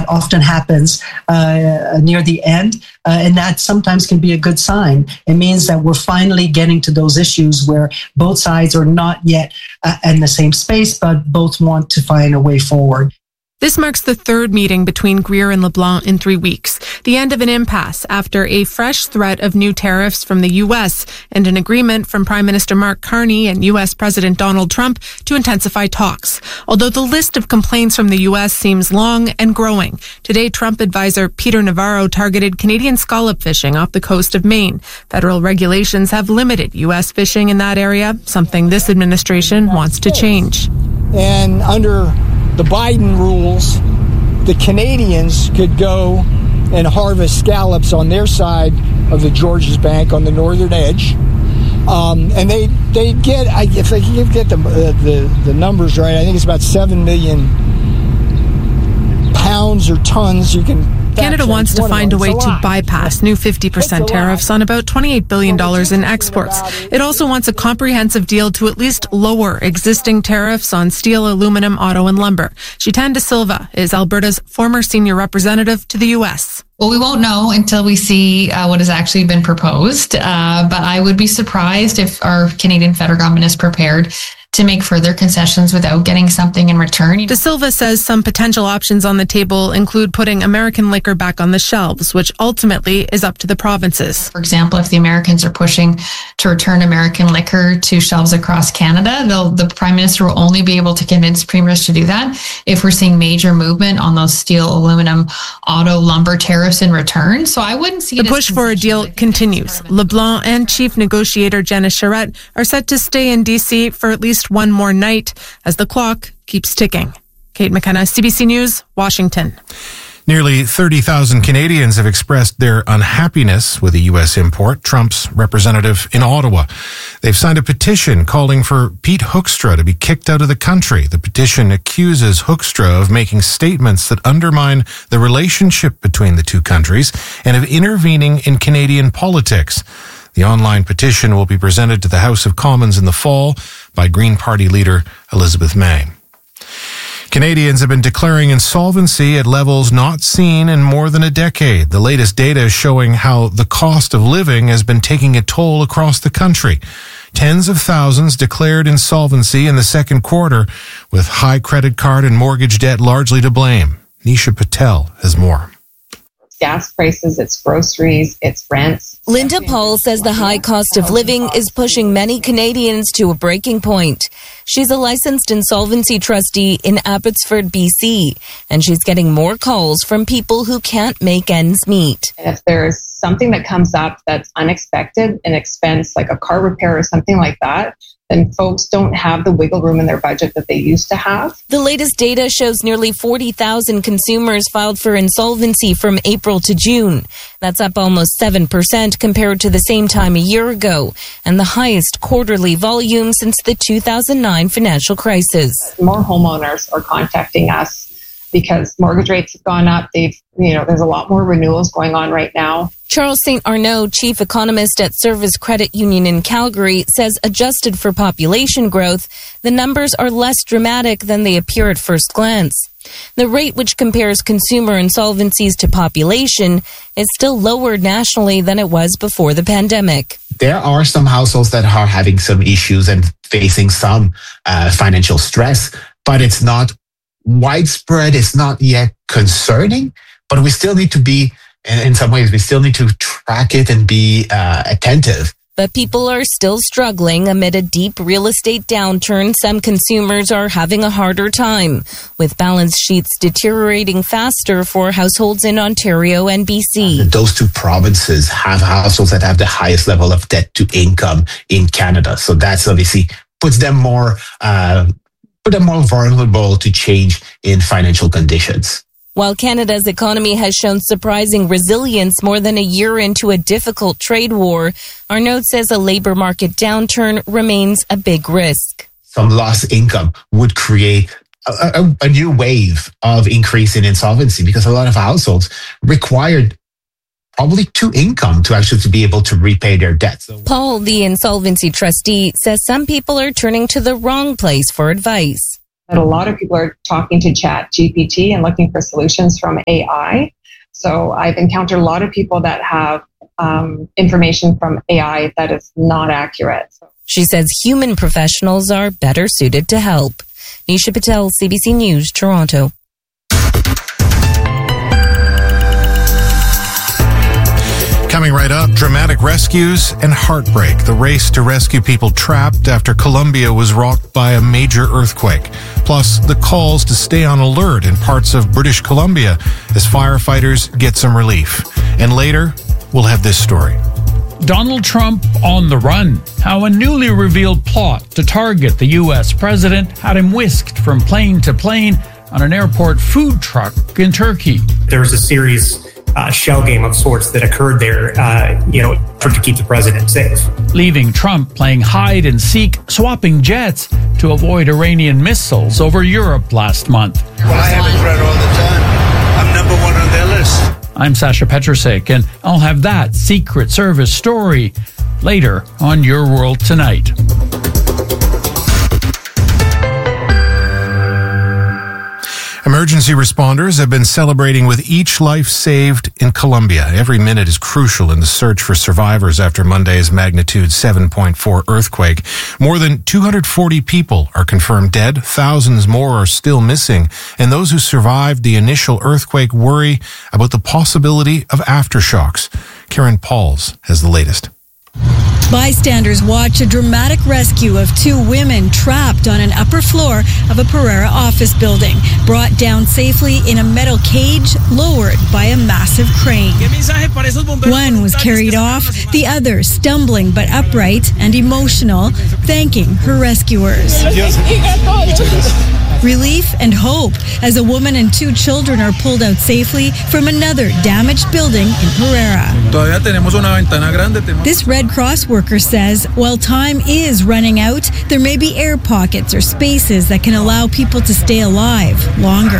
that often happens near the end, and that sometimes can be a good sign. It means that we're finally getting to those issues where both sides are not yet in the same space, but both want to find a way forward. This marks the third meeting between Grier and LeBlanc in 3 weeks, the end of an impasse after a fresh threat of new tariffs from the U.S. and an agreement from Prime Minister Mark Carney and U.S. President Donald Trump to intensify talks. Although the list of complaints from the U.S. seems long and growing. Today, Trump advisor Peter Navarro targeted Canadian scallop fishing off the coast of Maine. Federal regulations have limited U.S. fishing in that area, something this administration wants to change. And under the Biden rules, the Canadians could go and harvest scallops on their side of the Georges Bank on the northern edge. And they get, if I can get the numbers right, I think it's about 7 million pounds or tons. You can. Canada wants to find a way to bypass new 50% tariffs on about $28 billion in exports. It also wants a comprehensive deal to at least lower existing tariffs on steel, aluminum, auto, and lumber. Chitan De Silva is Alberta's former senior representative to the U.S. Well, we won't know until we see what has actually been proposed. But I would be surprised if our Canadian federal government is prepared to make further concessions without getting something in return. De Silva says some potential options on the table include putting American liquor back on the shelves, which ultimately is up to the provinces. For example, if the Americans are pushing to return American liquor to shelves across Canada, the Prime Minister will only be able to convince premiers to do that if we're seeing major movement on those steel, aluminum, auto, lumber tariffs in return. So I wouldn't see the push for a deal continues. LeBlanc and chief negotiator Jenna Charette are set to stay in D.C. for at least one more night as the clock keeps ticking. Kate McKenna, CBC News, Washington. Nearly 30,000 Canadians have expressed their unhappiness with a U.S. import, Trump's representative in Ottawa. They've signed a petition calling for Pete Hoekstra to be kicked out of the country. The petition accuses Hoekstra of making statements that undermine the relationship between the two countries and of intervening in Canadian politics. The online petition will be presented to the House of Commons in the fall by Green Party leader Elizabeth May. Canadians have been declaring insolvency at levels not seen in more than a decade. The latest data is showing how the cost of living has been taking a toll across the country. Tens of thousands declared insolvency in the second quarter, with high credit card and mortgage debt largely to blame. Nisha Patel has more. Gas prices, it's groceries, it's rents. Linda Paul says the high cost of living is pushing many Canadians to a breaking point. She's a licensed insolvency trustee in Abbotsford, BC, and she's getting more calls from people who can't make ends meet. And if there's something that comes up that's unexpected, an expense like a car repair or something like that, then folks don't have the wiggle room in their budget that they used to have. The latest data shows nearly 40,000 consumers filed for insolvency from April to June. That's up almost 7% compared to the same time a year ago, and the highest quarterly volume since the 2009 financial crisis. More homeowners are contacting us because mortgage rates have gone up. There's a lot more renewals going on right now. Charles St. Arnaud, chief economist at Service Credit Union in Calgary, says adjusted for population growth, the numbers are less dramatic than they appear at first glance. The rate which compares consumer insolvencies to population is still lower nationally than it was before the pandemic. There are some households that are having some issues and facing some financial stress, but it's not widespread. It's not yet concerning, but we still need to be, in some ways, we still need to track it and be attentive. But people are still struggling amid a deep real estate downturn. Some consumers are having a harder time, with balance sheets deteriorating faster for households in Ontario and BC. Those two provinces have households that have the highest level of debt to income in Canada. So that's obviously puts them more vulnerable to change in financial conditions. While Canada's economy has shown surprising resilience more than a year into a difficult trade war, Arnaud says a labor market downturn remains a big risk. Some lost income would create a new wave of increase in insolvency because a lot of households required probably two income to actually be able to repay their debts. Paul, the insolvency trustee, says some people are turning to the wrong place for advice. that a lot of people are talking to ChatGPT and looking for solutions from AI. So I've encountered a lot of people that have information from AI that is not accurate. She says human professionals are better suited to help. Nisha Patel, CBC News, Toronto. Coming right up, dramatic rescues and heartbreak. The race to rescue people trapped after Colombia was rocked by a major earthquake. Plus, the calls to stay on alert in parts of British Columbia as firefighters get some relief. And later, we'll have this story. Donald Trump on the run. How a newly revealed plot to target the U.S. president had him whisked from plane to plane on an airport food truck in Turkey. There was a serious shell game of sorts that occurred there, to keep the president safe. Leaving Trump playing hide and seek, swapping jets to avoid Iranian missiles over Europe last month. Well, I have a threat all the time. I'm number one on their list. I'm Sasha Petrusek, and I'll have that Secret Service story later on Your World Tonight. Emergency responders have been celebrating with each life saved in Colombia. Every minute is crucial in the search for survivors after Monday's magnitude 7.4 earthquake. More than 240 people are confirmed dead. Thousands more are still missing. And those who survived the initial earthquake worry about the possibility of aftershocks. Karen Pauls has the latest. Bystanders watch a dramatic rescue of two women trapped on an upper floor of a Pereira office building, brought down safely in a metal cage lowered by a massive crane. One was carried off, the other stumbling but upright and emotional, thanking her rescuers. Relief and hope as a woman and two children are pulled out safely from another damaged building in Pereira. This Red Cross worker says while time is running out, there may be air pockets or spaces that can allow people to stay alive longer.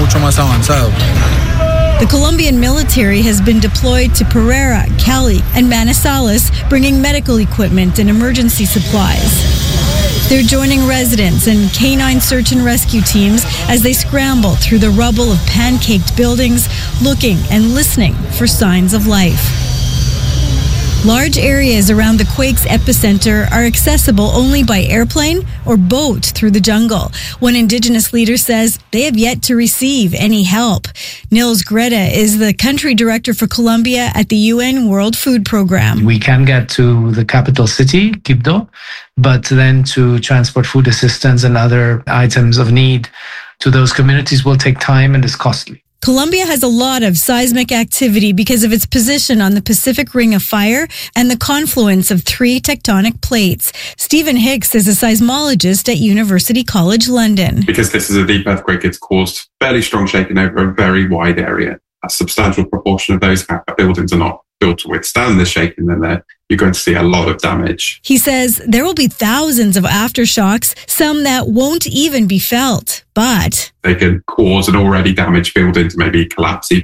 The Colombian military has been deployed to Pereira, Cali, and Manizales, bringing medical equipment and emergency supplies. They're joining residents and canine search and rescue teams as they scramble through the rubble of pancaked buildings, looking and listening for signs of life. Large areas around the quake's epicenter are accessible only by airplane or boat through the jungle. One indigenous leader says they have yet to receive any help. Nils Greta is the country director for Colombia at the UN World Food Program. We can get to the capital city, Quibdó, but then to transport food assistance and other items of need to those communities will take time and is costly. Colombia has a lot of seismic activity because of its position on the Pacific Ring of Fire and the confluence of three tectonic plates. Stephen Hicks is a seismologist at University College London. Because this is a deep earthquake, it's caused fairly strong shaking over a very wide area. A substantial proportion of those buildings are not built to withstand the shaking, then you're going to see a lot of damage. He says there will be thousands of aftershocks, some that won't even be felt, but they can cause an already damaged building to maybe collapse. The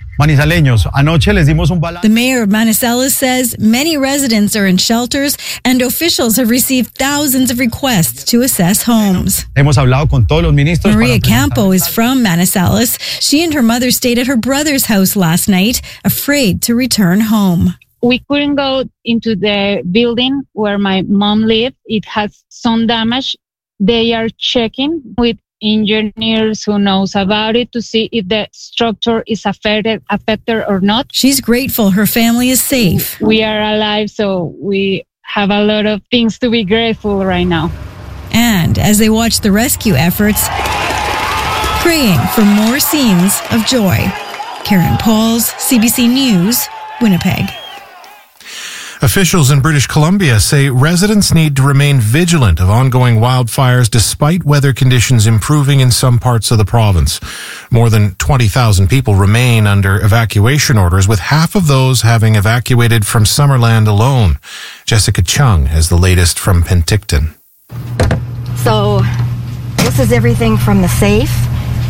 mayor of Manizales says many residents are in shelters and officials have received thousands of requests to assess homes. Maria Campo is from Manizales. She and her mother stayed at her brother's house last night, afraid to return home. We couldn't go into the building where my mom lived. It has some damage. They are checking with engineers who knows about it to see if the structure is affected or not. She's grateful her family is safe. We are alive, so we have a lot of things to be grateful right now. And as they watch the rescue efforts, praying for more scenes of joy. Karen Pauls, CBC News, Winnipeg. Officials in British Columbia say residents need to remain vigilant of ongoing wildfires despite weather conditions improving in some parts of the province. More than 20,000 people remain under evacuation orders, with half of those having evacuated from Summerland alone. Jessica Chung has the latest from Penticton. So this is everything from the safe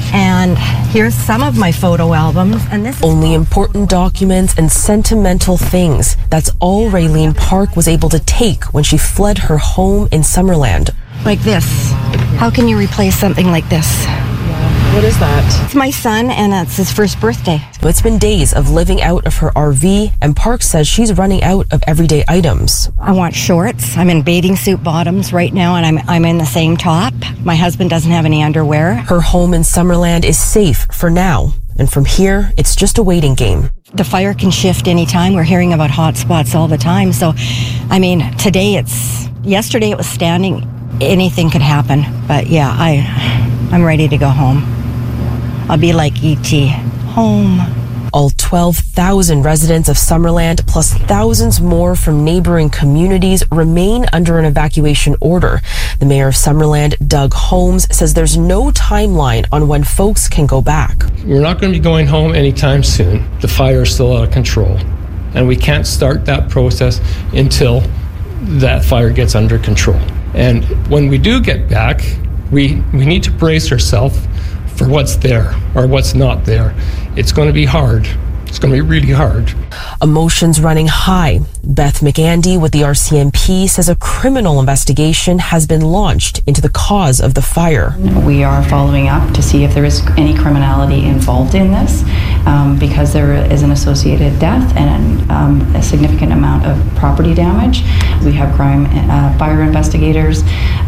And here's some of my photo albums. And this only important documents and sentimental things. That's all Raylene Park was able to take when she fled her home in Summerland. Like this. How can you replace something like this? What is that? It's my son, and it's his first birthday. It's been days of living out of her RV, and Park says she's running out of everyday items. I want shorts. I'm in bathing suit bottoms right now, and I'm in the same top. My husband doesn't have any underwear. Her home in Summerland is safe for now, and from here, it's just a waiting game. The fire can shift anytime. We're hearing about hot spots all the time. So, I mean, yesterday it was standing. Anything could happen. But yeah, I'm ready to go home. I'll be like E.T. home. All 12,000 residents of Summerland, plus thousands more from neighboring communities, remain under an evacuation order. The mayor of Summerland, Doug Holmes, says there's no timeline on when folks can go back. We're not going to be going home anytime soon. The fire is still out of control, and we can't start that process until that fire gets under control. And when we do get back, we need to brace ourselves for what's there or what's not there. It's going to be hard. It's going to be really hard. Emotions running high. Beth McAndy with the RCMP says a criminal investigation has been launched into the cause of the fire. We are following up to see if there is any criminality involved in this, because there is an associated death and a significant amount of property damage. We have fire investigators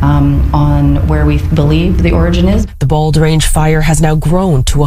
on where we believe the origin is. The Bald Range fire has now grown to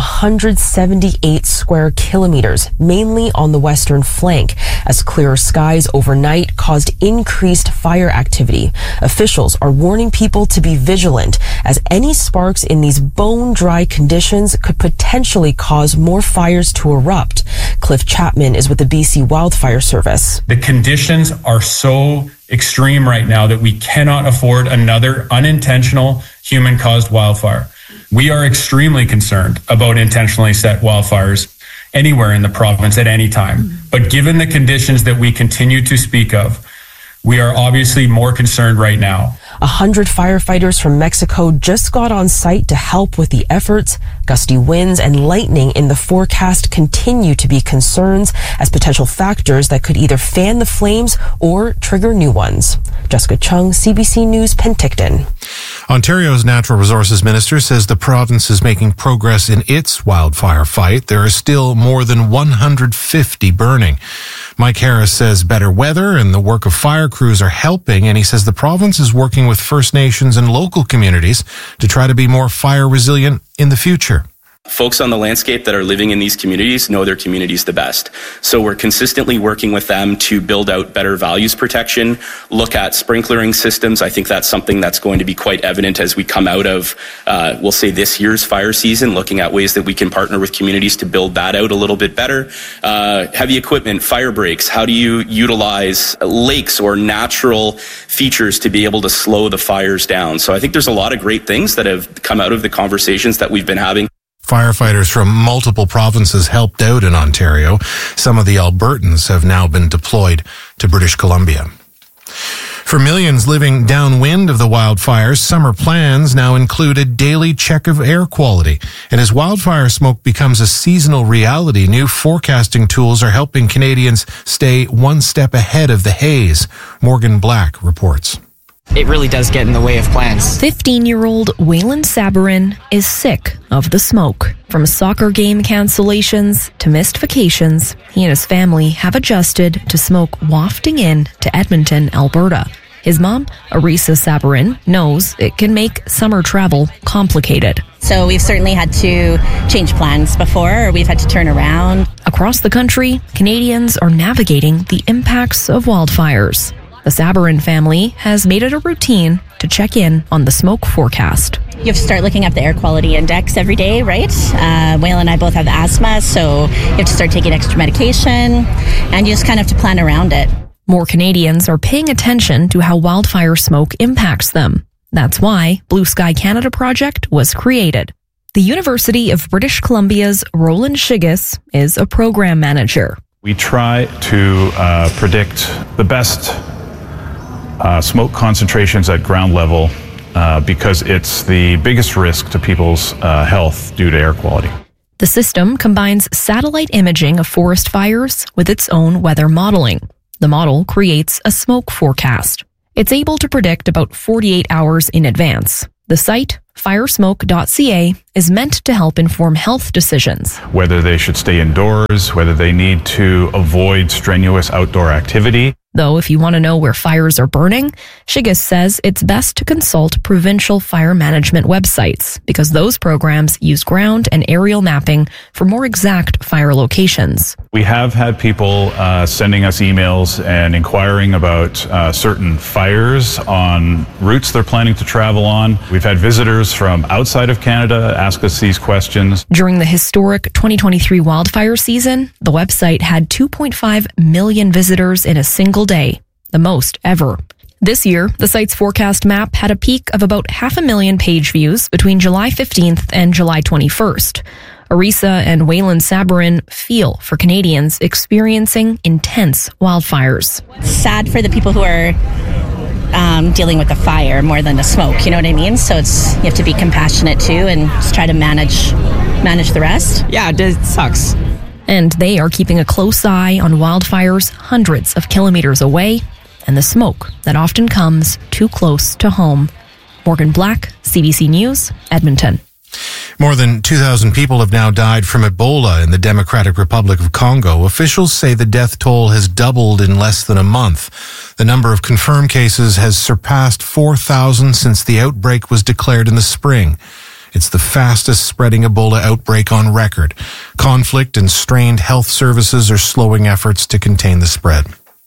178 square kilometers, mainly on the western flank, as clearer skies overnight caused increased fire activity. Officials are warning people to be vigilant, as any sparks in these bone-dry conditions could potentially cause more fires to erupt. Cliff Chapman is with the BC Wildfire Service. The conditions are so extreme right now that we cannot afford another unintentional human-caused wildfire. We are extremely concerned about intentionally set wildfires anywhere in the province at any time. But given the conditions that we continue to speak of, we are obviously more concerned right now. 100 firefighters from Mexico just got on site to help with the efforts. Gusty winds and lightning in the forecast continue to be concerns as potential factors that could either fan the flames or trigger new ones. Jessica Chung, CBC News, Penticton. Ontario's Natural Resources Minister says the province is making progress in its wildfire fight. There are still more than 150 burning. Mike Harris says better weather and the work of fire crews are helping, and he says the province is working with First Nations and local communities to try to be more fire resilient in the future. Folks on the landscape that are living in these communities know their communities the best. So we're consistently working with them to build out better values protection, look at sprinklering systems. I think that's something that's going to be quite evident as we come out of, we'll say, this year's fire season, looking at ways that we can partner with communities to build that out a little bit better. Heavy equipment, fire breaks, how do you utilize lakes or natural features to be able to slow the fires down? So I think there's a lot of great things that have come out of the conversations that we've been having. Firefighters from multiple provinces helped out in Ontario. Some of the Albertans have now been deployed to British Columbia. For millions living downwind of the wildfires, summer plans now include a daily check of air quality. And as wildfire smoke becomes a seasonal reality, new forecasting tools are helping Canadians stay one step ahead of the haze. Morgan Black reports. It really does get in the way of plans. 15-year-old Waylon Sabarin is sick of the smoke. From soccer game cancellations to missed vacations, he and his family have adjusted to smoke wafting in to Edmonton, Alberta. His mom, Arisa Sabarin, knows it can make summer travel complicated. So we've certainly had to change plans before, or we've had to turn around. Across the country, Canadians are navigating the impacts of wildfires. The Sabarin family has made it a routine to check in on the smoke forecast. You have to start looking up the air quality index every day, right? Waylon and I both have asthma, so you have to start taking extra medication, and you just kind of have to plan around it. More Canadians are paying attention to how wildfire smoke impacts them. That's why Blue Sky Canada Project was created. The University of British Columbia's Roland Shiggis is a program manager. We try to predict the best smoke concentrations at ground level because it's the biggest risk to people's health due to air quality. The system combines satellite imaging of forest fires with its own weather modeling. The model creates a smoke forecast. It's able to predict about 48 hours in advance. The site, firesmoke.ca, is meant to help inform health decisions. Whether they should stay indoors, whether they need to avoid strenuous outdoor activity. Though if you want to know where fires are burning, Shigas says it's best to consult provincial fire management websites because those programs use ground and aerial mapping for more exact fire locations. We have had people sending us emails and inquiring about certain fires on routes they're planning to travel on. We've had visitors from outside of Canada ask us these questions. During the historic 2023 wildfire season, the website had 2.5 million visitors in a single day, the most ever. This year, the site's forecast map had a peak of about 500,000 page views between July 15th and July 21st. Arisa and Waylon Sabarin feel for Canadians experiencing intense wildfires. Sad for the people who are dealing with the fire more than the smoke, you know what I mean? So you have to be compassionate too and just try to manage the rest. Yeah, it sucks. And they are keeping a close eye on wildfires hundreds of kilometers away and the smoke that often comes too close to home. Morgan Black, CBC News, Edmonton. More than 2,000 people have now died from Ebola in the Democratic Republic of Congo. Officials say the death toll has doubled in less than a month. The number of confirmed cases has surpassed 4,000 since the outbreak was declared in the spring. It's the fastest spreading Ebola outbreak on record. Conflict and strained health services are slowing efforts to contain the spread.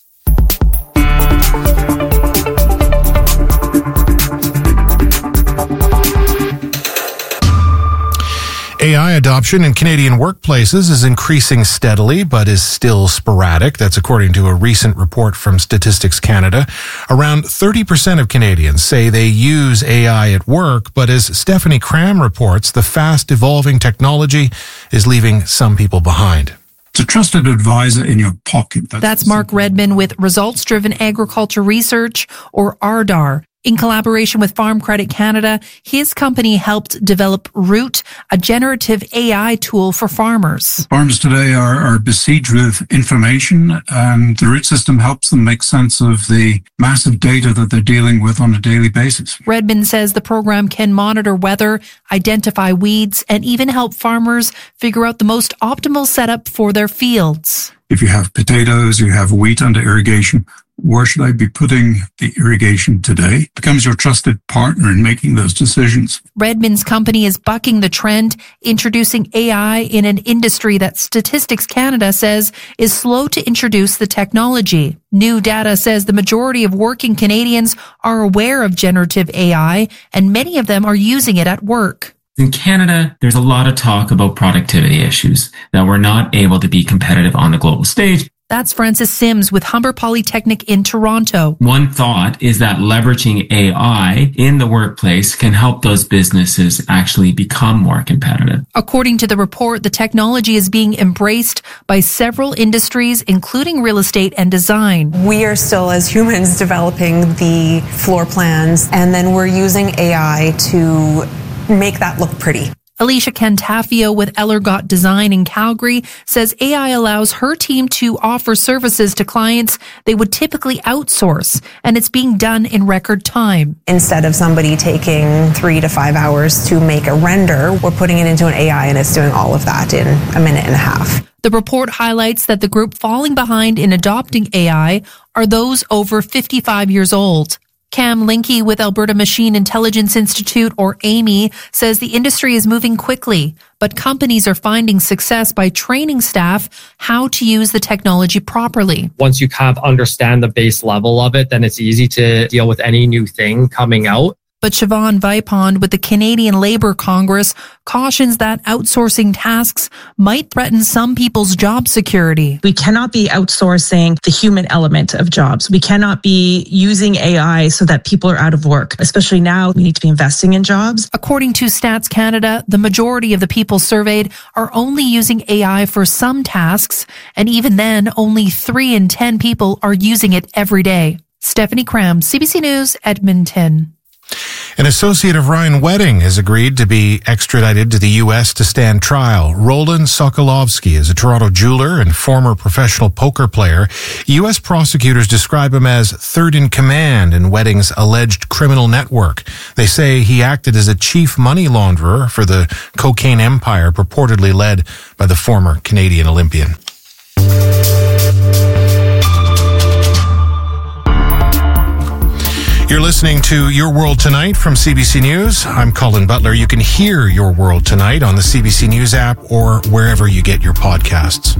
AI adoption in Canadian workplaces is increasing steadily, but is still sporadic. That's according to a recent report from Statistics Canada. Around 30% of Canadians say they use AI at work, but as Stephanie Cram reports, the fast evolving technology is leaving some people behind. It's a trusted advisor in your pocket. That's Mark Redman with Results Driven Agriculture Research, or RDAR. In collaboration with Farm Credit Canada, his company helped develop Root, a generative AI tool for farmers. Farmers today are besieged with information, and the Root system helps them make sense of the massive data that they're dealing with on a daily basis. Redmond says the program can monitor weather, identify weeds, and even help farmers figure out the most optimal setup for their fields. If you have potatoes, you have wheat under irrigation, where should I be putting the irrigation today? It becomes your trusted partner in making those decisions. Redmond's company is bucking the trend, introducing AI in an industry that Statistics Canada says is slow to introduce the technology. New data says the majority of working Canadians are aware of generative AI, and many of them are using it at work. In Canada, there's a lot of talk about productivity issues, that we're not able to be competitive on the global stage. That's Francis Sims with Humber Polytechnic in Toronto. One thought is that leveraging AI in the workplace can help those businesses actually become more competitive. According to the report, the technology is being embraced by several industries, including real estate and design. We are still, as humans, developing the floor plans, and then we're using AI to make that look pretty. Alicia Cantafio with Ellergott Design in Calgary says AI allows her team to offer services to clients they would typically outsource, and it's being done in record time. Instead of somebody taking 3 to 5 hours to make a render, we're putting it into an AI and it's doing all of that in a minute and a half. The report highlights that the group falling behind in adopting AI are those over 55 years old. Cam Linke with Alberta Machine Intelligence Institute, or AMI, says the industry is moving quickly, but companies are finding success by training staff how to use the technology properly. Once you understand the base level of it, then it's easy to deal with any new thing coming out. But Siobhan Vipond with the Canadian Labour Congress cautions that outsourcing tasks might threaten some people's job security. We cannot be outsourcing the human element of jobs. We cannot be using AI so that people are out of work. Especially now, we need to be investing in jobs. According to Stats Canada, the majority of the people surveyed are only using AI for some tasks, and even then, only 3 in 10 people are using it every day. Stephanie Cram, CBC News, Edmonton. An associate of Ryan Wedding has agreed to be extradited to the U.S. to stand trial. Roland Sokolovsky is a Toronto jeweler and former professional poker player. U.S. prosecutors describe him as third in command in Wedding's alleged criminal network. They say he acted as a chief money launderer for the cocaine empire purportedly led by the former Canadian Olympian. You're listening to Your World Tonight from CBC News. I'm Colin Butler. You can hear Your World Tonight on the CBC News app or wherever you get your podcasts.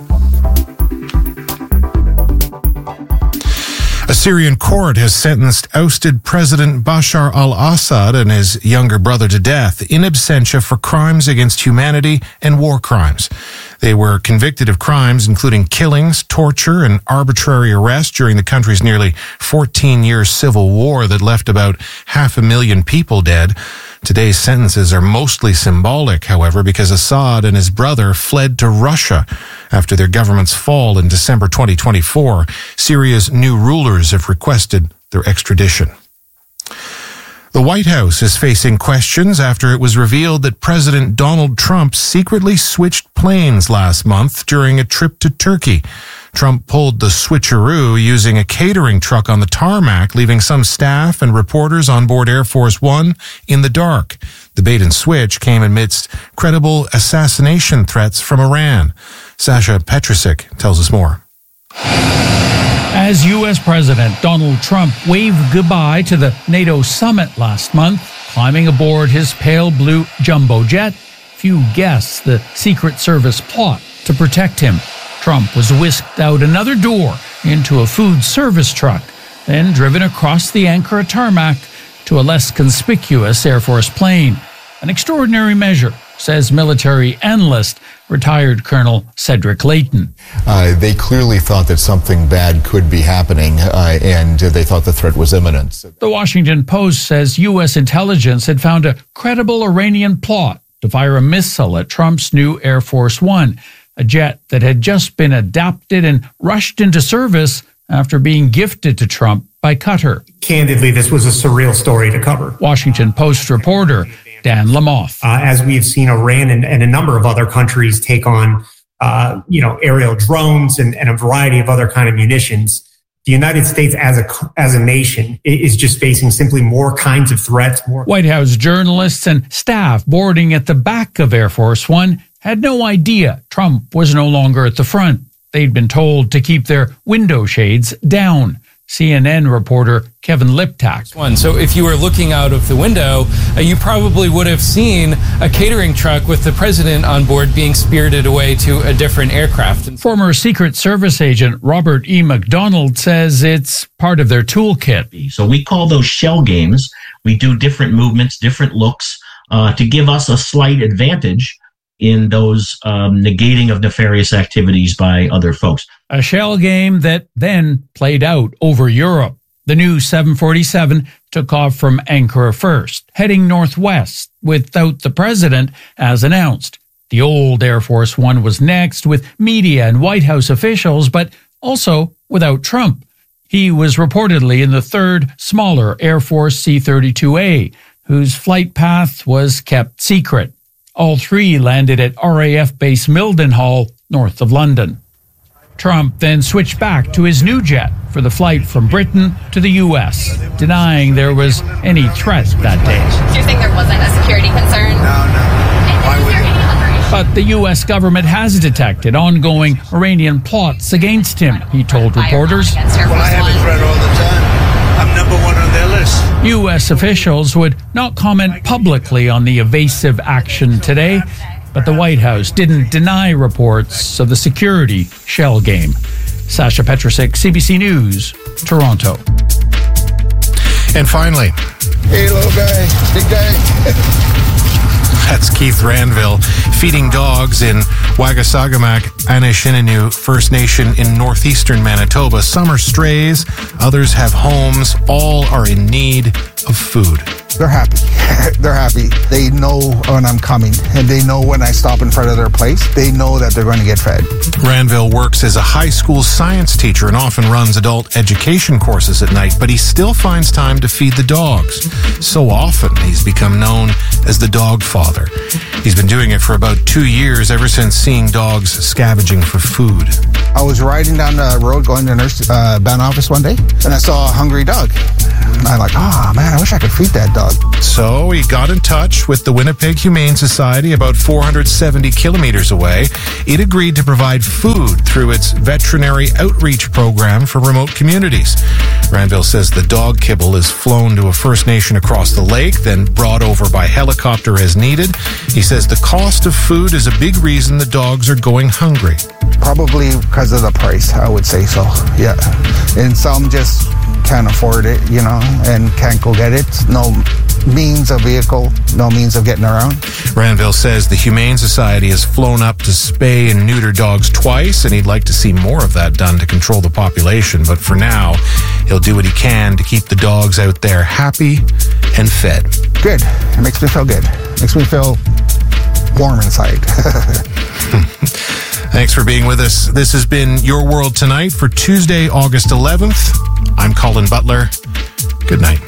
A Syrian court has sentenced ousted President Bashar al-Assad and his younger brother to death in absentia for crimes against humanity and war crimes. They were convicted of crimes including killings, torture, and arbitrary arrest during the country's nearly 14-year civil war that left about 500,000 people dead. Today's sentences are mostly symbolic, however, because Assad and his brother fled to Russia after their government's fall in December 2024. Syria's new rulers have requested their extradition. The White House is facing questions after it was revealed that President Donald Trump secretly switched planes last month during a trip to Turkey. Trump pulled the switcheroo using a catering truck on the tarmac, leaving some staff and reporters on board Air Force One in the dark. The bait and switch came amidst credible assassination threats from Iran. Sasha Petrusik tells us more. As U.S. President Donald Trump waved goodbye to the NATO summit last month, climbing aboard his pale blue jumbo jet, few guessed the Secret Service plot to protect him. Trump was whisked out another door into a food service truck, then driven across the Ankara tarmac to a less conspicuous Air Force plane. An extraordinary measure, says military analyst, retired Colonel Cedric Layton. They clearly thought that something bad could be happening, and they thought the threat was imminent. The Washington Post says U.S. intelligence had found a credible Iranian plot to fire a missile at Trump's new Air Force One, a jet that had just been adapted and rushed into service after being gifted to Trump by Qatar. Candidly, this was a surreal story to cover. Washington Post reporter Dan Lamoth. As we've seen Iran and a number of other countries take on, aerial drones and a variety of other kind of munitions, the United States as a nation is just facing simply more kinds of threats. White House journalists and staff boarding at the back of Air Force One had no idea Trump was no longer at the front. They'd been told to keep their window shades down. CNN reporter Kevin Liptak. So if you were looking out of the window, you probably would have seen a catering truck with the president on board being spirited away to a different aircraft. Former Secret Service agent Robert E. McDonald says it's part of their toolkit. So we call those shell games. We do different movements, different looks to give us a slight advantage in those negating of nefarious activities by other folks. A shell game that then played out over Europe. The new 747 took off from Ankara first, heading northwest without the president as announced. The old Air Force One was next with media and White House officials, but also without Trump. He was reportedly in the third, smaller Air Force C-32A, whose flight path was kept secret. All three landed at RAF Base Mildenhall, north of London. Trump then switched back to his new jet for the flight from Britain to the U.S., denying there was any threat that day. So you're saying there wasn't a security concern? No. Why would you? But the U.S. government has detected ongoing Iranian plots against him, he told reporters. Well, I have a threat all the time. I'm number one on their list. U.S. officials would not comment publicly on the evasive action today, but the White House didn't deny reports of the security shell game. Sasha Petrusik, CBC News, Toronto. And finally, hey, little guy, big guy. That's Keith Ranville feeding dogs in Wagasagamak, Anishinaabe First Nation in northeastern Manitoba. Some are strays, others have homes. All are in need of food. They're happy. They're happy. They know when I'm coming, and they know when I stop in front of their place, they know that they're going to get fed. Ranville works as a high school science teacher and often runs adult education courses at night, but he still finds time to feed the dogs. So often, he's become known as the dog father. He's been doing it for about 2 years, ever since seeing dogs scavenging for food. I was riding down the road going to nurse band office one day, and I saw a hungry dog. I'm like, man, I wish I could feed that dog. So he got in touch with the Winnipeg Humane Society about 470 kilometers away. It agreed to provide food through its veterinary outreach program for remote communities. Ranville says the dog kibble is flown to a First Nation across the lake, then brought over by helicopter as needed. He says the cost of food is a big reason the dogs are going hungry. Probably because of the price, I would say so, yeah. And some just can't afford it, and can't go get it. No means of vehicle, no means of getting around. Ranville says the Humane Society has flown up to spay and neuter dogs twice, and he'd like to see more of that done to control the population. But for now, he'll do what he can to keep the dogs out there happy and fed. Good. It makes me feel good. Makes me feel warm inside. Thanks for being with us. This has been Your World Tonight for Tuesday, August 11th. I'm Colin Butler. Good night.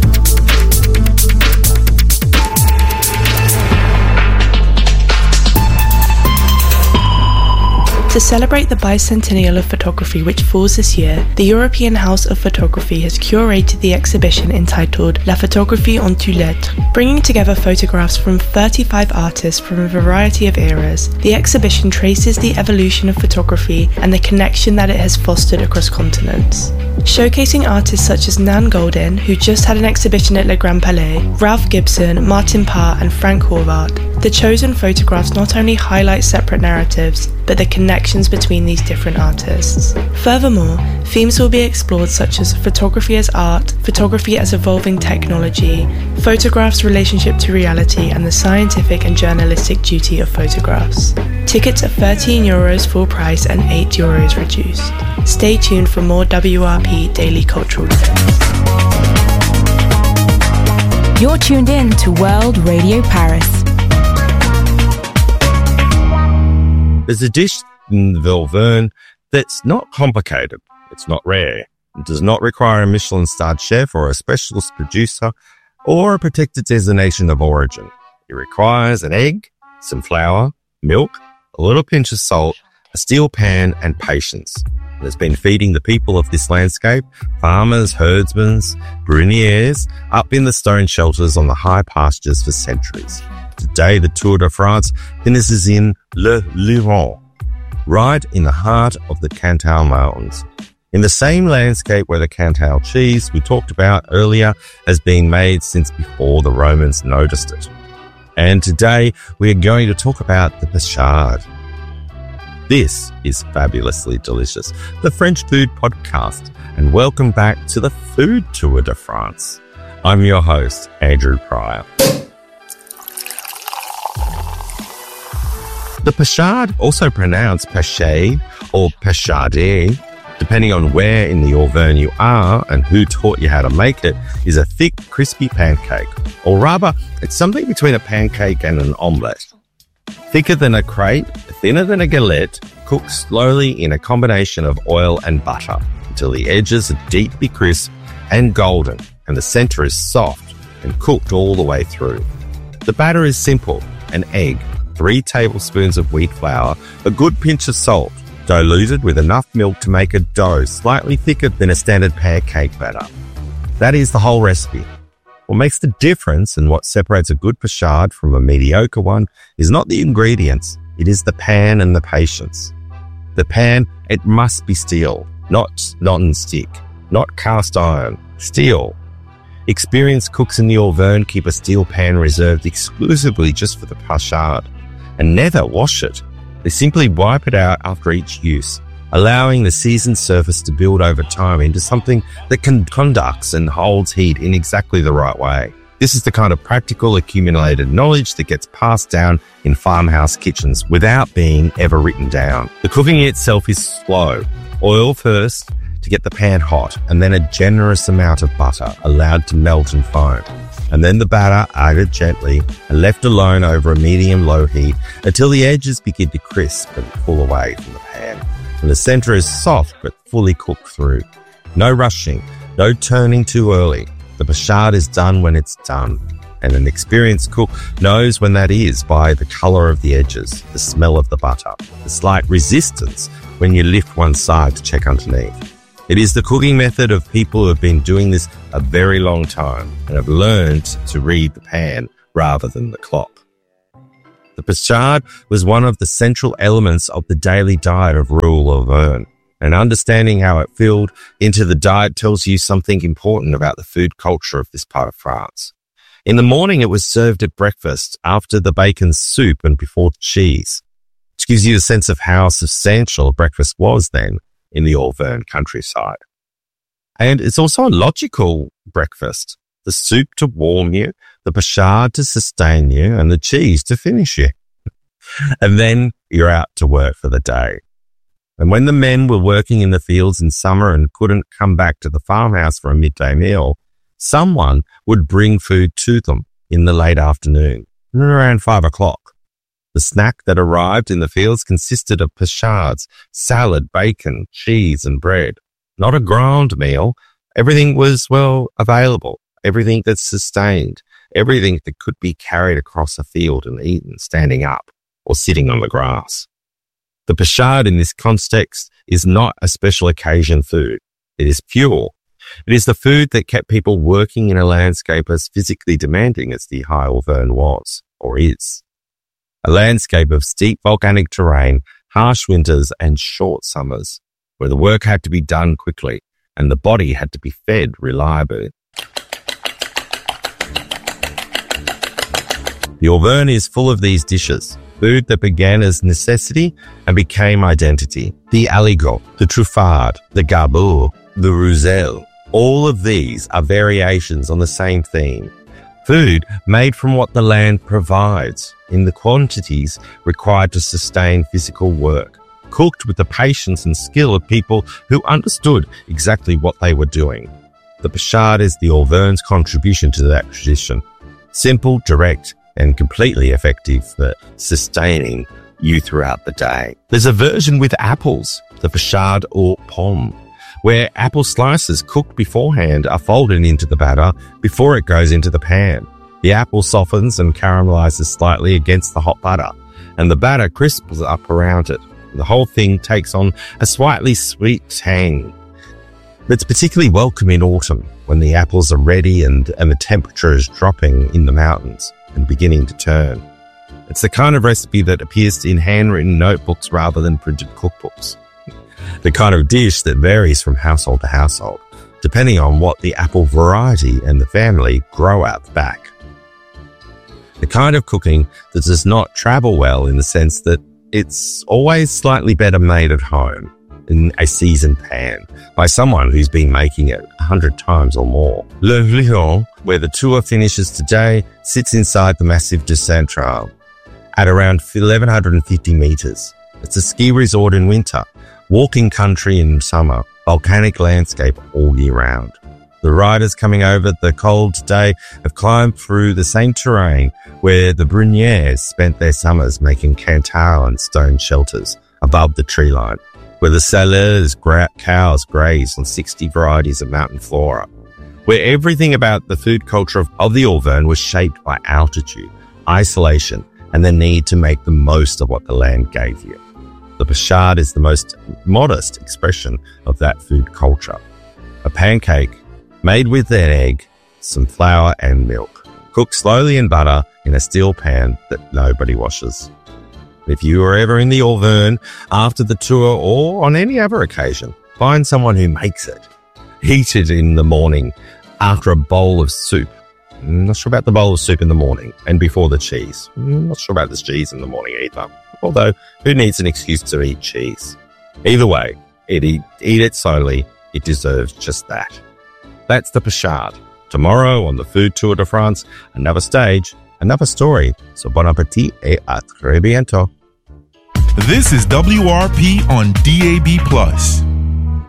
To celebrate the bicentennial of photography, which falls this year, the European House of Photography has curated the exhibition entitled La Photographie en toutes lettres. Bringing together photographs from 35 artists from a variety of eras, the exhibition traces the evolution of photography and the connection that it has fostered across continents. Showcasing artists such as Nan Goldin, who just had an exhibition at Le Grand Palais, Ralph Gibson, Martin Parr and Frank Horvath, the chosen photographs not only highlight separate narratives, but the connections between these different artists. Furthermore, themes will be explored such as photography as art, photography as evolving technology, photographs' relationship to reality, and the scientific and journalistic duty of photographs. Tickets are €13 full price and €8 reduced. Stay tuned for more WRP Daily Cultural Events. You're tuned in to World Radio Paris. There's a dish in the Vilvoorde that's not complicated. It's not rare. It does not require a Michelin-starred chef or a specialist producer or a protected designation of origin. It requires an egg, some flour, milk, a little pinch of salt, a steel pan, and patience. It has been feeding the people of this landscape, farmers, herdsmen, bruniers, up in the stone shelters on the high pastures for centuries. Today, the Tour de France finishes in Le Luron, right in the heart of the Cantal Mountains. In the same landscape where the Cantal cheese we talked about earlier has been made since before the Romans noticed it. And today, we are going to talk about the Pachade. This is Fabulously Delicious, the French food podcast, and welcome back to the Food Tour de France. I'm your host, Andrew Pryor. The Pachade, also pronounced Pachade or Pachade, depending on where in the Auvergne you are and who taught you how to make it, is a thick, crispy pancake. Or rather, it's something between a pancake and an omelette. Thicker than a crepe, thinner than a galette, cooked slowly in a combination of oil and butter until the edges are deeply crisp and golden and the center is soft and cooked all the way through. The batter is simple: an egg, 3 tablespoons of wheat flour, a good pinch of salt, diluted with enough milk to make a dough slightly thicker than a standard pancake batter. That is the whole recipe. What makes the difference and what separates a good Pachade from a mediocre one is not the ingredients, it is the pan and the patience. The pan, it must be steel, not non-stick, not cast iron, steel. Experienced cooks in the Auvergne keep a steel pan reserved exclusively just for the Pachade and never wash it. They simply wipe it out after each use, allowing the seasoned surface to build over time into something that conducts and holds heat in exactly the right way. This is the kind of practical accumulated knowledge that gets passed down in farmhouse kitchens without being ever written down. The cooking itself is slow. Oil first to to get the pan hot, and then a generous amount of butter allowed to melt and foam. And then the batter added gently and left alone over a medium-low heat until the edges begin to crisp and pull away from the pan. And the center is soft but fully cooked through. No rushing, no turning too early. The pochade is done when it's done. And an experienced cook knows when that is by the color of the edges, the smell of the butter, the slight resistance when you lift one side to check underneath. It is the cooking method of people who have been doing this a very long time and have learned to read the pan rather than the clock. The pochade was one of the central elements of the daily diet of rural Auvergne, and understanding how it filled into the diet tells you something important about the food culture of this part of France. In the morning, it was served at breakfast after the bacon soup and before cheese, which gives you a sense of how substantial breakfast was then in the Auvergne countryside. And it's also a logical breakfast. The soup to warm you, the pochade to sustain you, and the cheese to finish you. And then you're out to work for the day. And when the men were working in the fields in summer and couldn't come back to the farmhouse for a midday meal, someone would bring food to them in the late afternoon, around 5 o'clock. The snack that arrived in the fields consisted of pochades, salad, bacon, cheese, and bread. Not a grand meal. Everything was, available. Everything that's sustained. Everything that could be carried across a field and eaten standing up or sitting on the grass. The pochade in this context is not a special occasion food. It is fuel. It is the food that kept people working in a landscape as physically demanding as the High Auvergne was, or is. A landscape of steep volcanic terrain, harsh winters and short summers, where the work had to be done quickly and the body had to be fed reliably. The Auvergne is full of these dishes, food that began as necessity and became identity. The aligot, the truffade, the garbour, the roussel, all of these are variations on the same theme. Food made from what the land provides in the quantities required to sustain physical work, cooked with the patience and skill of people who understood exactly what they were doing. The pochade is the Auvergne's contribution to that tradition. Simple, direct, and completely effective for sustaining you throughout the day. There's a version with apples, the pochade aux pommes, where apple slices cooked beforehand are folded into the batter before it goes into the pan. The apple softens and caramelizes slightly against the hot butter, and the batter crisps up around it. The whole thing takes on a slightly sweet tang. It's particularly welcome in autumn when the apples are ready and the temperature is dropping in the mountains and beginning to turn. It's the kind of recipe that appears in handwritten notebooks rather than printed cookbooks. The kind of dish that varies from household to household, depending on what the apple variety and the family grow out back. The kind of cooking that does not travel well in the sense that it's always slightly better made at home in a seasoned pan by someone who's been making it 100 times or more. Le Vlion, where the tour finishes today, sits inside the Massif du Central at around 1,150 meters. It's a ski resort in winter, walking country in summer, volcanic landscape all year round. The riders coming over the col today have climbed through the same terrain where the Brunières spent their summers making Cantal and stone shelters above the tree line, where the Salers cows graze on 60 varieties of mountain flora, where everything about the food culture of the Auvergne was shaped by altitude, isolation, and the need to make the most of what the land gave you. The pochade is the most modest expression of that food culture. A pancake made with an egg, some flour and milk, cooked slowly in butter in a steel pan that nobody washes. If you are ever in the Auvergne after the tour or on any other occasion, find someone who makes it. Eat it in the morning after a bowl of soup. Not sure about the bowl of soup in the morning and before the cheese. Not sure about the cheese in the morning either. Although, who needs an excuse to eat cheese? Either way, eat it slowly. It deserves just that. That's the pochade. Tomorrow on the Food Tour de France, another stage, another story. So bon appétit et à très bientôt. This is WRP on DAB+.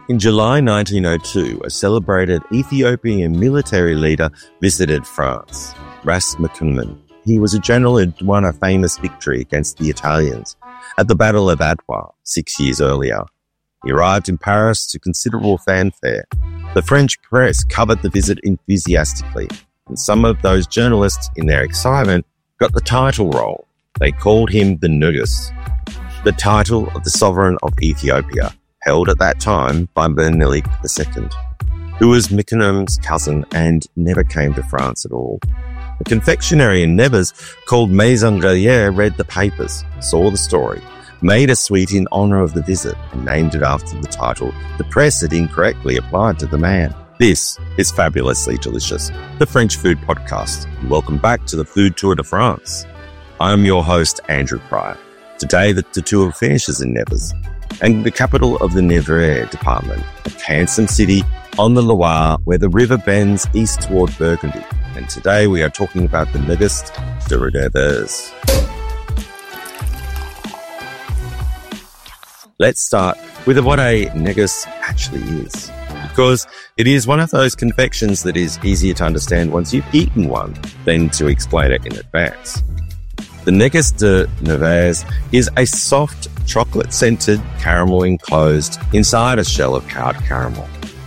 In July 1902, a celebrated Ethiopian military leader visited France, Ras Mikonnen. He was a general who had won a famous victory against the Italians at the Battle of Adwa 6 years earlier. He arrived in Paris to considerable fanfare. The French press covered the visit enthusiastically, and some of those journalists, in their excitement, got the title role. They called him the Negus, the title of the sovereign of Ethiopia, held at that time by Menelik II, who was Mikonnen's cousin and never came to France at all. A confectionery in Nevers called Maison Grelier read the papers, saw the story, made a sweet in honour of the visit, and named it after the title the press had incorrectly applied to the man. This is Fabulously Delicious, the French Food Podcast. Welcome back to the Food Tour de France. I am your host, Andrew Pryor. Today, the tour finishes in Nevers, and the capital of the Nevers department, a handsome city on the Loire where the river bends east toward Burgundy. And today we are talking about the Negus de Nevers. Let's start with what a negus actually is, because it is one of those confections that is easier to understand once you've eaten one than to explain it in advance. The Negus de Nevers is a soft, chocolate-scented caramel enclosed inside a shell of hard caramel.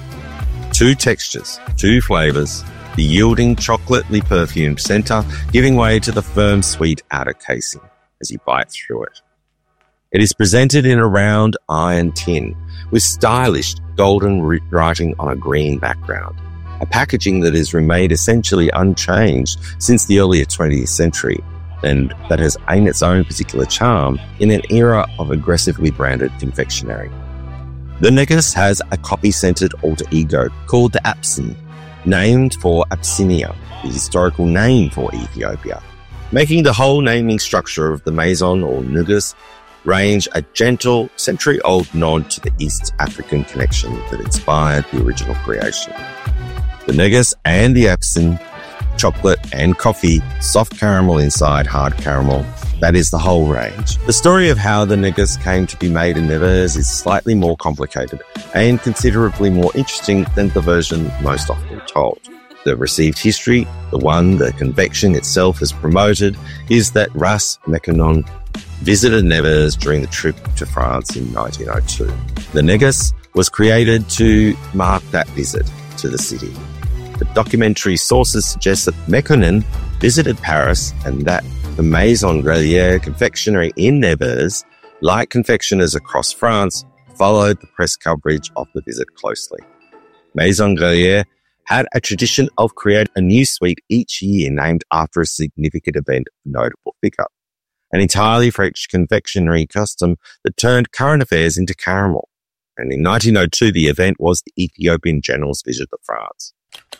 Two textures, two flavours, the yielding chocolately perfumed centre giving way to the firm sweet outer casing as you bite through it. It is presented in a round iron tin with stylish golden writing on a green background, a packaging that has remained essentially unchanged since the earlier 20th century and that has aimed its own particular charm in an era of aggressively branded confectionery. The Negus has a coffee-scented alter ego called the Apsin, named for Abyssinia, the historical name for Ethiopia, making the whole naming structure of the Maison or Negus range a gentle, century-old nod to the East African connection that inspired the original creation. The Negus and the Apsin, chocolate and coffee, soft caramel inside hard caramel, that is the whole range. The story of how the Negus came to be made in Nevers is slightly more complicated and considerably more interesting than the version most often told. The received history, the one the convection itself has promoted, is that Ras Mikonnen visited Nevers during the trip to France in 1902. The Negus was created to mark that visit to the city. The documentary sources suggest that Mikonnen visited Paris and that the Maison Grelier confectionery in Nevers, like confectioners across France, followed the press coverage of the visit closely. Maison Grelier had a tradition of creating a new sweet each year named after a significant event of notable figure, an entirely French confectionery custom that turned current affairs into caramel. And in 1902, the event was the Ethiopian general's visit to France.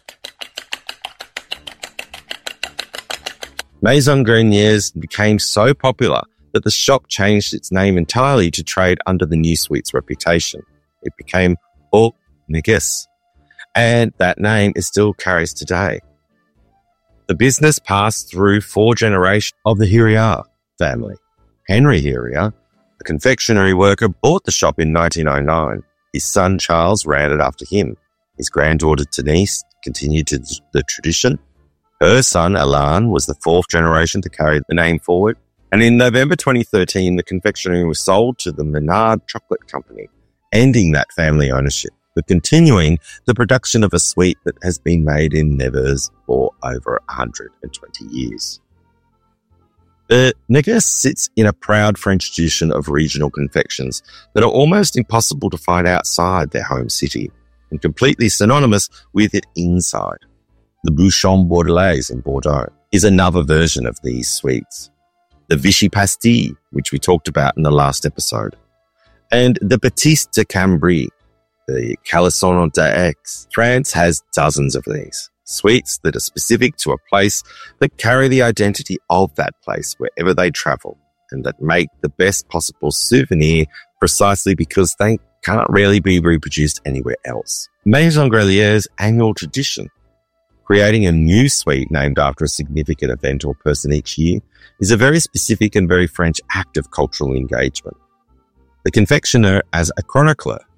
Maison Grelier's became so popular that the shop changed its name entirely to trade under the new sweet's reputation. It became Au Negus, and that name is still carries today. The business passed through 4 generations of the Hiriard family. Henry Hiriard, a confectionery worker, bought the shop in 1909. His son Charles ran it after him. His granddaughter Denise continued the tradition. Her son, Alain, was the 4th generation to carry the name forward. And in November 2013, the confectionery was sold to the Menard Chocolate Company, ending that family ownership, but continuing the production of a sweet that has been made in Nevers for over 120 years. The Negus sits in a proud French tradition of regional confections that are almost impossible to find outside their home city and completely synonymous with it inside. The Bouchon Bordelaise in Bordeaux is another version of these sweets. The Vichy Pastille, which we talked about in the last episode, and the Baptiste de Cambrai, the Calisson d'Aix. France has dozens of these sweets that are specific to a place that carry the identity of that place wherever they travel and that make the best possible souvenir precisely because they can't really be reproduced anywhere else. Maison Grelier's annual tradition, creating a new sweet named after a significant event or person each year, is a very specific and very French act of cultural engagement. The confectioner as a chronicler,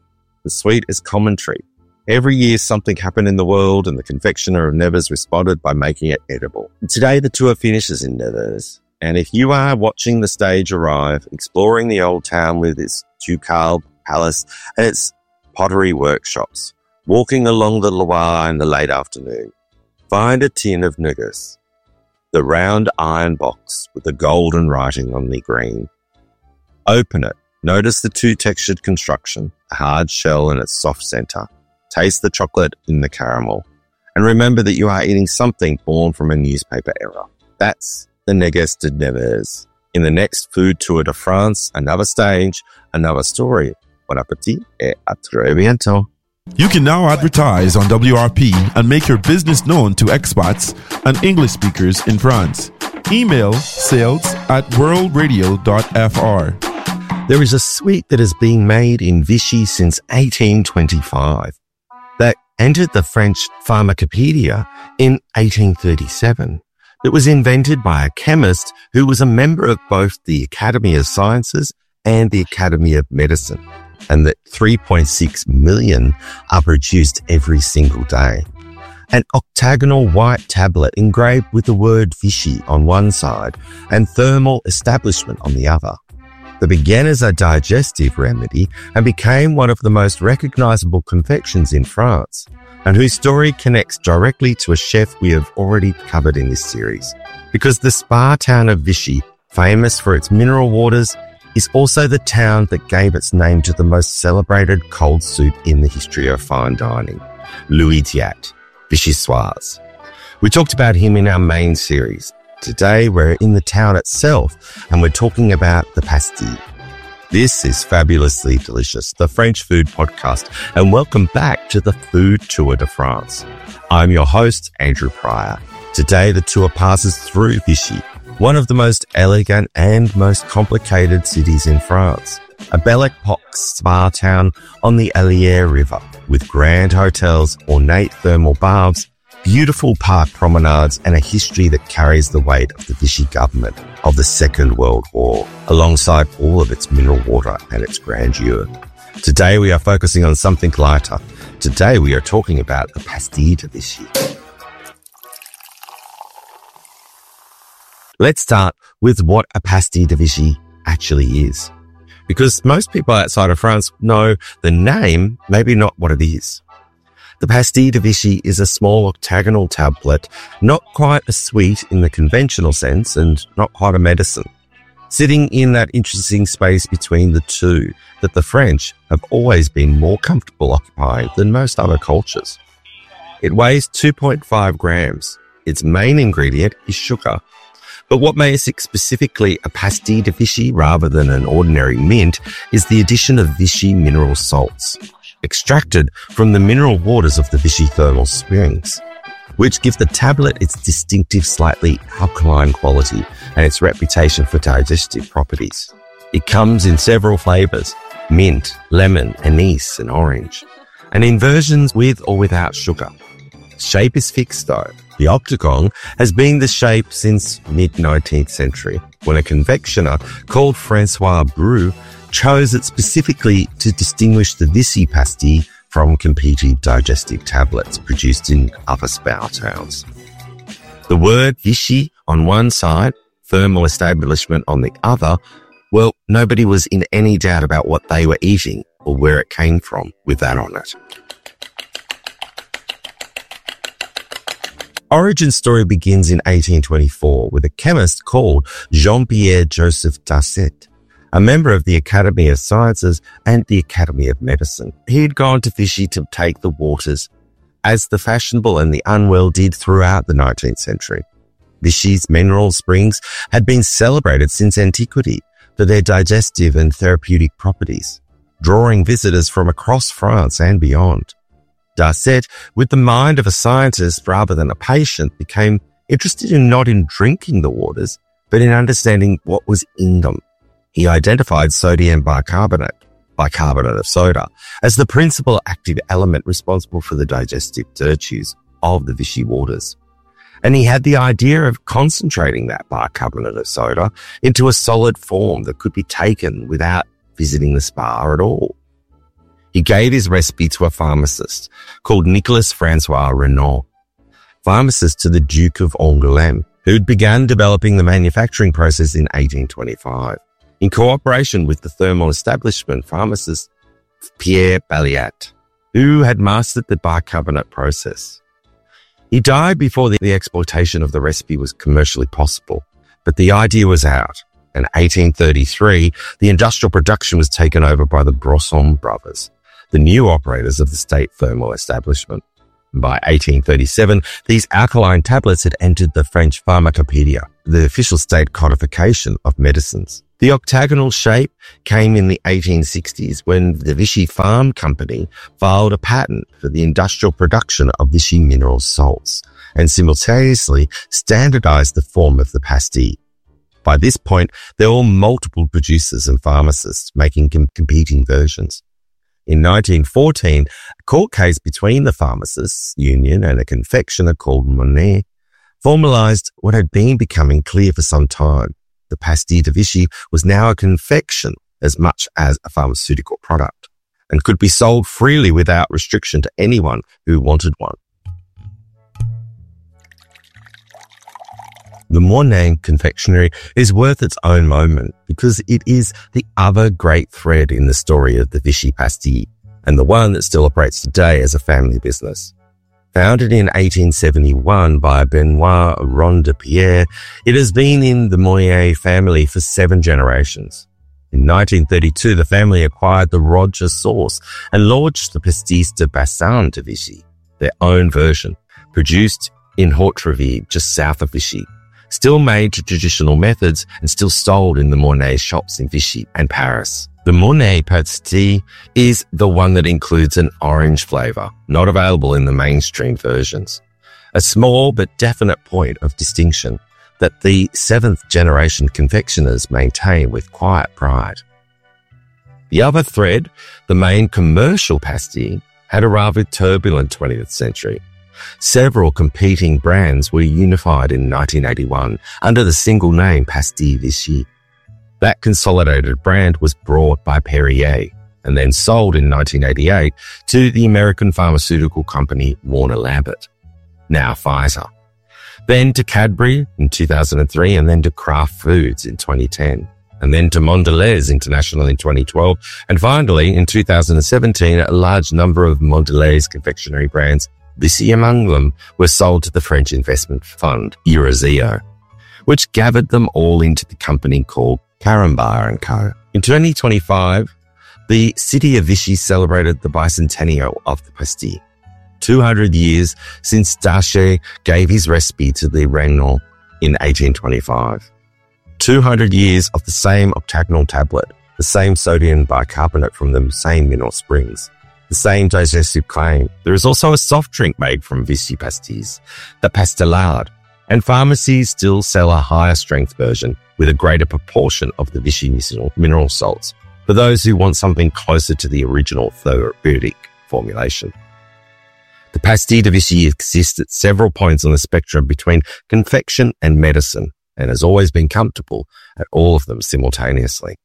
The sweet is commentary. Every year something happened in the world and the confectioner of Nevers responded by making it edible. Today the tour finishes in Nevers. And if you are watching the stage arrive, exploring the old town with its ducal palace and its pottery workshops, walking along the Loire in the late afternoon, find a tin of Negus, the round iron box with the golden writing on the green. Open it. Notice the two-textured construction, a hard shell in its soft center. Taste the chocolate in the caramel. And remember that you are eating something born from a newspaper era. That's the Negus de Nevers. In the next Food Tour de France, another stage, another story. Bon appétit et à très bientôt. You can now advertise on WRP and make your business known to expats and English speakers in France. Email sales@worldradio.fr. There is a sweet that has been made in Vichy since 1825 that entered the French Pharmacopoeia in 1837. It was invented by a chemist who was a member of both the Academy of Sciences and the Academy of Medicine, and that 3.6 million are produced every single day. An octagonal white tablet engraved with the word Vichy on one side and thermal establishment on the other. That began as a digestive remedy and became one of the most recognizable confections in France, and whose story connects directly to a chef we have already covered in this series. Because the spa town of Vichy, famous for its mineral waters, is also the town that gave its name to the most celebrated cold soup in the history of fine dining, Louis Diat, Vichyssoise. We talked about him in our main series. Today we're in the town itself and we're talking about the pastilles. This is Fabulously Delicious, the French food podcast, and welcome back to the Food Tour de France. I'm your host, Andrew Pryor. Today the tour passes through Vichy, one of the most elegant and most complicated cities in France. A Belle Epoque spa town on the Allier River, with grand hotels, ornate thermal baths, beautiful park promenades, and a history that carries the weight of the Vichy government of the Second World War, alongside all of its mineral water and its grandeur. Today we are focusing on something lighter. Today we are talking about the pastilles de Vichy. Let's start with what a pastilles de Vichy actually is, because most people outside of France know the name, maybe not what it is. The pastilles de Vichy is a small octagonal tablet, not quite a sweet in the conventional sense and not quite a medicine, sitting in that interesting space between the two that the French have always been more comfortable occupying than most other cultures. It weighs 2.5 grams. Its main ingredient is sugar. But what makes it specifically a pastilles de Vichy rather than an ordinary mint is the addition of Vichy mineral salts, extracted from the mineral waters of the Vichy thermal springs, which give the tablet its distinctive slightly alkaline quality and its reputation for digestive properties. It comes in several flavors: mint, lemon, anise, and orange, and in versions with or without sugar. Shape is fixed though. The octagon has been the shape since mid-19th century, when a confectioner called Francois Brou chose it specifically to distinguish the Vichy pastille from competing digestive tablets produced in other spa towns. The word Vichy on one side, thermal establishment on the other, well, nobody was in any doubt about what they were eating or where it came from with that on it. Origin story begins in 1824 with a chemist called Jean-Pierre Joseph Darcet, a member of the Academy of Sciences and the Academy of Medicine. He had gone to Vichy to take the waters, as the fashionable and the unwell did throughout the 19th century. Vichy's mineral springs had been celebrated since antiquity for their digestive and therapeutic properties, drawing visitors from across France and beyond. Darcet, with the mind of a scientist rather than a patient, became interested not in drinking the waters, but in understanding what was in them. He identified sodium bicarbonate of soda, as the principal active element responsible for the digestive virtues of the Vichy waters. And he had the idea of concentrating that bicarbonate of soda into a solid form that could be taken without visiting the spa at all. He gave his recipe to a pharmacist called Nicolas Francois Renaud, pharmacist to the Duke of Angoulême, who'd begun developing the manufacturing process in 1825. In cooperation with the thermal establishment pharmacist Pierre Balliat, who had mastered the bicarbonate process. He died before the exploitation of the recipe was commercially possible, but the idea was out. In 1833, the industrial production was taken over by the Brosson brothers, the new operators of the state thermal establishment. By 1837, these alkaline tablets had entered the French Pharmacopoeia, the official state codification of medicines. The octagonal shape came in the 1860s when the Vichy Farm Company filed a patent for the industrial production of Vichy mineral salts and simultaneously standardized the form of the pastille. By this point, there were multiple producers and pharmacists making competing versions. In 1914, a court case between the pharmacists' union and a confectioner called Monet formalized what had been becoming clear for some time. The pastille de Vichy was now a confection as much as a pharmaceutical product and could be sold freely without restriction to anyone who wanted one. The Mornay confectionery is worth its own moment because it is the other great thread in the story of the Vichy pastille and the one that still operates today as a family business. Founded in 1871 by Benoit Rondepierre, it has been in the Moyer family for 7 generations. In 1932, the family acquired the Roger sauce and launched the Pastis de Bassin de Vichy, their own version, produced in Haute-Treville, just south of Vichy, still made to traditional methods and still sold in the Mornay shops in Vichy and Paris. The Mornay pastille is the one that includes an orange flavour, not available in the mainstream versions. A small but definite point of distinction that the 7th generation confectioners maintain with quiet pride. The other thread, the main commercial pastille, had a rather turbulent 20th century. Several competing brands were unified in 1981 under the single name Pastille Vichy. That consolidated brand was bought by Perrier and then sold in 1988 to the American pharmaceutical company Warner Lambert, now Pfizer, then to Cadbury in 2003 and then to Kraft Foods in 2010, and then to Mondelez International in 2012, and finally in 2017 a large number of Mondelez confectionery brands, Vichy among them, were sold to the French investment fund Eurazeo, which gathered them all into the company called Carambar & Co. In 2025, the city of Vichy celebrated the bicentennial of the pastille, 200 years since Daché gave his recipe to the Renaud in 1825. 200 years of the same octagonal tablet, the same sodium bicarbonate from the same mineral springs, the same digestive claim. There is also a soft drink made from Vichy pastilles, the Pastillade, and pharmacies still sell a higher strength version with a greater proportion of the Vichy mineral salts for those who want something closer to the original therapeutic formulation. The Pastille de Vichy exists at several points on the spectrum between confection and medicine and has always been comfortable at all of them simultaneously.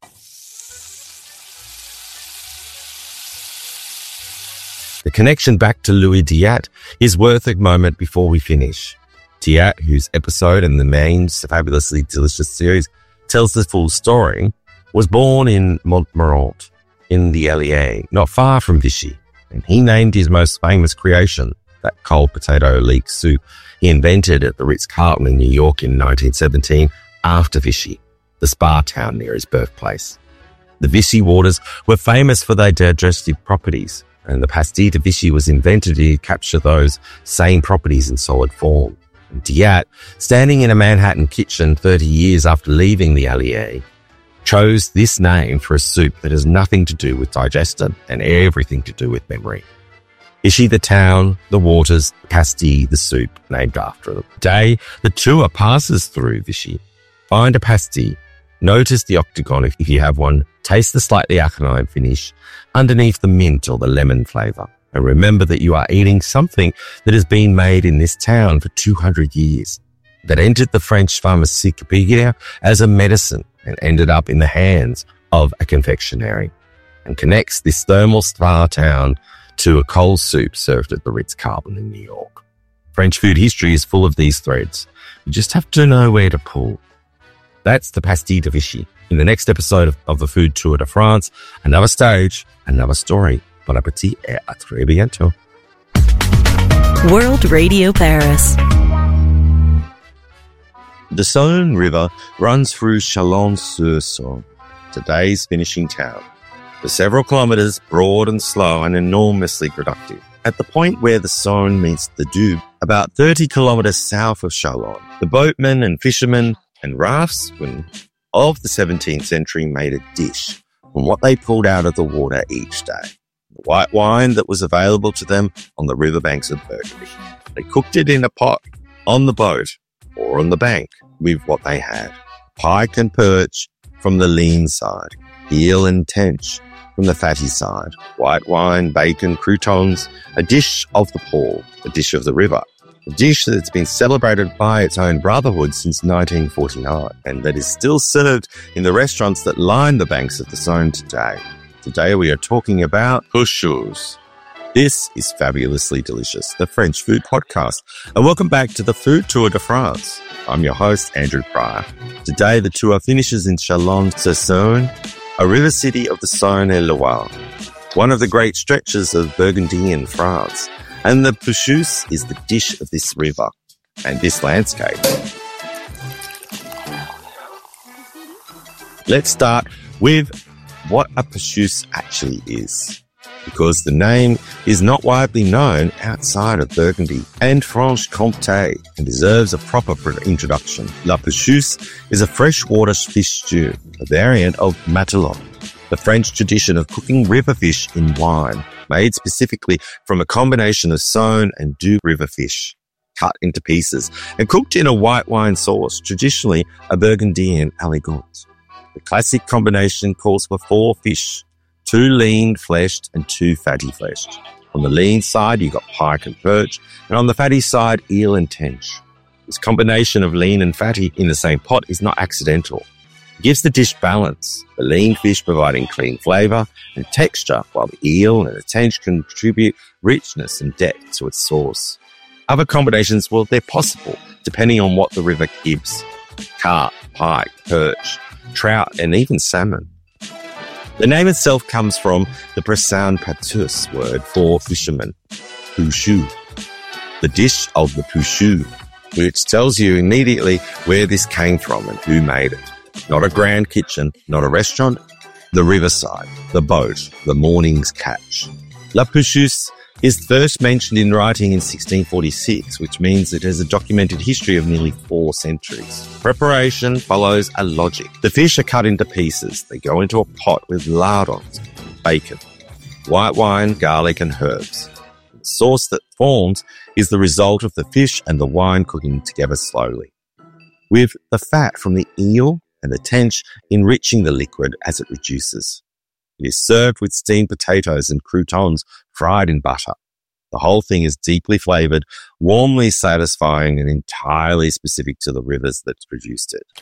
The connection back to Louis Diat is worth a moment before we finish. Diat, whose episode in the main Fabulously Delicious series tells the full story, was born in Montmorency in the Allier, not far from Vichy, and he named his most famous creation, that cold potato leek soup he invented at the Ritz-Carlton in New York in 1917 after Vichy, the spa town near his birthplace. The Vichy waters were famous for their digestive properties, and the Pastille de Vichy was invented to capture those same properties in solid form. And Diat, standing in a Manhattan kitchen 30 years after leaving the Allier, chose this name for a soup that has nothing to do with digestion and everything to do with memory. Vichy the town, the waters, Pastille the soup, named after them. Today, the tour passes through Vichy. Find a Pastille, notice the octagon if you have one, taste the slightly alkaline finish, underneath the mint or the lemon flavour. And remember that you are eating something that has been made in this town for 200 years, that entered the French Pharmacopoeia as a medicine and ended up in the hands of a confectionery. and connects this thermal spa town to a cold soup served at the Ritz-Carlton in New York. French food history is full of these threads. You just have to know where to pull. That's the Pastilles de Vichy. In the next episode of the Food Tour de France, another stage, another story. Bon appétit et à très bientôt. World Radio Paris. The Saône River runs through Chalon-sur-Saône, today's finishing town. For several kilometres, broad and slow and enormously productive. At the point where the Saône meets the Doubs, about 30 kilometres south of Chalon, the boatmen and fishermen and raftsmen of the 17th century made a dish from what they pulled out of the water each day. The white wine that was available to them on the riverbanks of Burgundy. They cooked it in a pot, on the boat, or on the bank with what they had. Pike and perch from the lean side, eel and tench from the fatty side, white wine, bacon, croutons, a dish of the Pôle, a dish of the river, a dish that's been celebrated by its own brotherhood since 1949 and that is still served in the restaurants that line the banks of the Saône today. Today we are talking about couscous. This is Fabulously Delicious, the French food podcast. And welcome back to the Food Tour de France. I'm your host, Andrew Pryor. Today the tour finishes in Chalon-sur-Saône, a river city of the Saône et Loire, one of the great stretches of Burgundy in France. And the couscous is the dish of this river and this landscape. Let's start with what a couscous actually is, because the name is not widely known outside of Burgundy and Franche-Comté and deserves a proper introduction. La couscous is a freshwater fish stew, a variant of matelot, the French tradition of cooking river fish in wine, made specifically from a combination of Saône and Doubs river fish, cut into pieces and cooked in a white wine sauce, traditionally a Burgundian aligot. The classic combination calls for 4 fish, 2 lean-fleshed and 2 fatty-fleshed. On the lean side, you got pike and perch, and on the fatty side, eel and tench. This combination of lean and fatty in the same pot is not accidental. It gives the dish balance, the lean fish providing clean flavour and texture, while the eel and the tench contribute richness and depth to its sauce. Other combinations, well, they're possible, depending on what the river gives. Carp, pike, perch, trout, and even salmon. The name itself comes from the Bressan pâteuse word for fisherman, pouchou, the dish of the pouchou, which tells you immediately where this came from and who made it. Not a grand kitchen, not a restaurant, the riverside, the boat, the morning's catch. La pouchous is first mentioned in writing in 1646, which means it has a documented history of nearly 4 centuries. Preparation follows a logic. The fish are cut into pieces. They go into a pot with lardons, bacon, white wine, garlic, and herbs. The sauce that forms is the result of the fish and the wine cooking together slowly, with the fat from the eel and the tench enriching the liquid as it reduces. It is served with steamed potatoes and croutons fried in butter. The whole thing is deeply flavoured, warmly satisfying, and entirely specific to the rivers that produced it.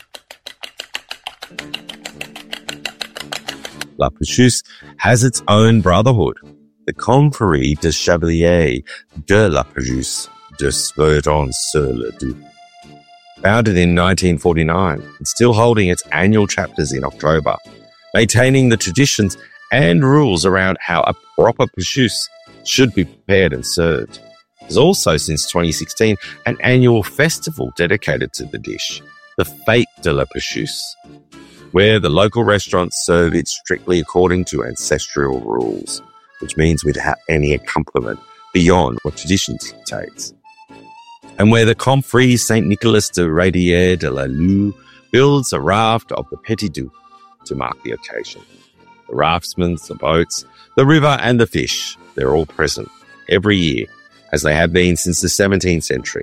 La Pouchous has its own brotherhood, the Confrérie des Chevaliers de la Pouchous de Verdun-sur-le-Doubs. Founded in 1949 and still holding its annual chapters in October, maintaining the traditions and rules around how a proper couscous should be prepared and served. There's also, since 2016, an annual festival dedicated to the dish, the Fête de la Pouchous, where the local restaurants serve it strictly according to ancestral rules, which means without any accompaniment beyond what tradition dictates. And where the Confrérie Saint-Nicolas de Radier de la Lue builds a raft of the Petit Doubs to mark the occasion. The raftsmen, the boats, the river and the fish, they're all present every year, as they have been since the 17th century.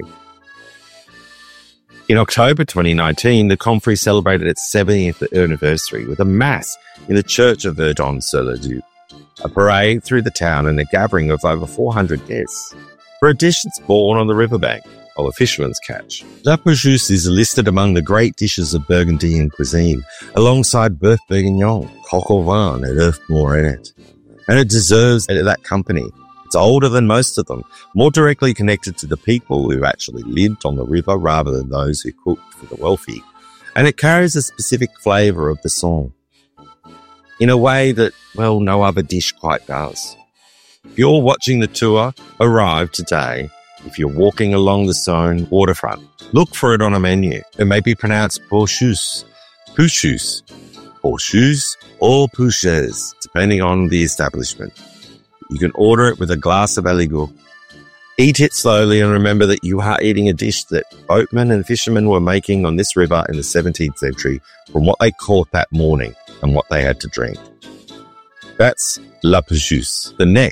In October 2019, the Confrérie celebrated its 70th anniversary with a mass in the church of Verdun-sur-le-Doubs, a parade through the town and a gathering of over 400 guests for a dish that's born on the riverbank. of a fisherman's catch. La Pejus is listed among the great dishes of Burgundian cuisine, alongside Boeuf Bourguignon, coq au vin, and Oeuf Morenet. And it deserves that company. It's older than most of them, more directly connected to the people who actually lived on the river rather than those who cooked for the wealthy. And it carries a specific flavour of the song, in a way that, well, no other dish quite does. If you're watching the tour arrive today, if you're walking along the Saône waterfront, look for it on a menu. It may be pronounced Pouchus, Pouchus, Pouchus, or Pouches, depending on the establishment. You can order it with a glass of aligout. Eat it slowly and remember that you are eating a dish that boatmen and fishermen were making on this river in the 17th century from what they caught that morning and what they had to drink. That's La Pejus. The next